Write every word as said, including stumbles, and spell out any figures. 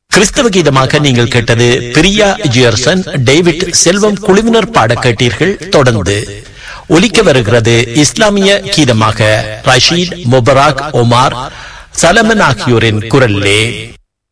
கிறிஸ்தவ கீதமாக நீங்கள் கேட்டது பிரியா ஜியர்சன், டேவிட் செல்வம் குழுவினர் பாட கேட்டீர்கள். தொடர்ந்து ஒலிக்க வருகிறது இஸ்லாமிய கீதமாக ரஷீத், முபராக், ஒமார், சலமன் ஆகியோரின் குரலிலே